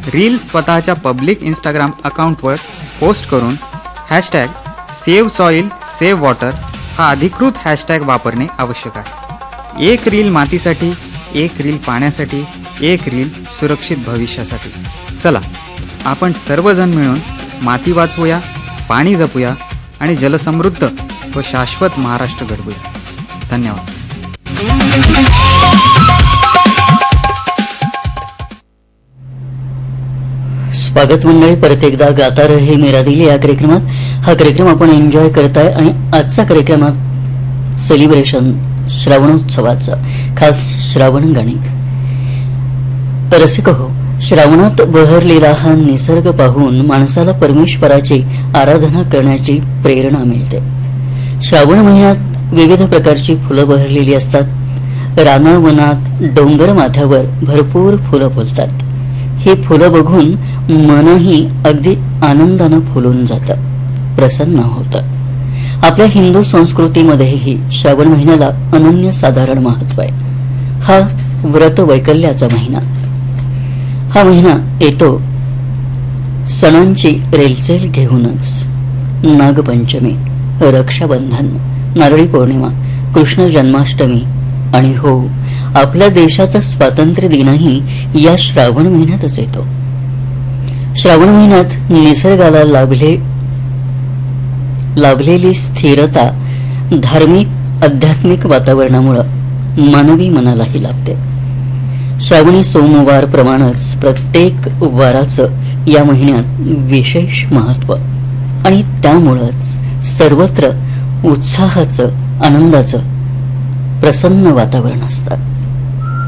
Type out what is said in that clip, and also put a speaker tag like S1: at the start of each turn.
S1: Reel स्वतःच्या public Instagram अकाउंटवर post करून सेव्ह सॉइल सेव्ह वॉटर हा अधिकृत हॅशटॅग वापरणे आवश्यक आहे. एक रील मातीसाठी, एक रील पाण्यासाठी, एक रील सुरक्षित भविष्यासाठी. चला आपण सर्वजण मिळून माती वाचवूया, पाणी जपूया आणि जलसमृद्ध व शाश्वत महाराष्ट्र घडवूया. धन्यवाद.
S2: स्वागत मंडळी, परत एकदा गाता रहे मेरा दिल या कार्यक्रमात. हा कार्यक्रम आपण एन्जॉय करताय आणि आजचा कार्यक्रमात सेलिब्रेशन श्रावणोत्सवाचं, खास श्रावण गाणी. रसिक हो, श्रावणात बहरलेला हा निसर्ग पाहून माणसाला परमेश्वराची आराधना करण्याची प्रेरणा मिळते. श्रावण महिन्यात विविध प्रकारची फुलं बहरलेली असतात. रानावनात, डोंगर माथ्यावर भरपूर फुलं फुलतात. ही फुलं बघून मनही अगदी आनंदानं फुलून जातं, प्रसन्न होतं. आपल्या हिंदू संस्कृतीमध्येही श्रावण महिन्याला अनन्यसाधारण महत्व आहे. हा व्रत वैकल्याचा महिना. हा महिना येतो सणांची रेलचेल घेऊनच. नागपंचमी, रक्षाबंधन, नारळी पौर्णिमा, कृष्ण जन्माष्टमी आणि हो, आपल्या देशाचा स्वातंत्र्य दिनही या श्रावण महिन्यातच येतो. श्रावण महिन्यात निसर्गाला लाभलेली स्थिरता धार्मिक आध्यात्मिक वातावरणामुळे मानवी मनालाही लाभते. श्रावणी सोमवार प्रमाणेच प्रत्येक वाराचं या महिन्यात विशेष महत्व आणि त्यामुळेच सर्वत्र उत्साहाचं, आनंदाचं प्रसन्न वातावरण असतं.